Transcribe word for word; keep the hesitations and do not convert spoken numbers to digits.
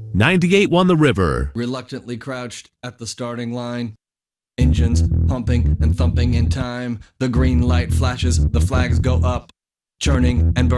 ninety-eight won the river. Reluctantly crouched at the starting line. Engines pumping and thumping in time. The green light flashes, the flags go up. Churning and burning.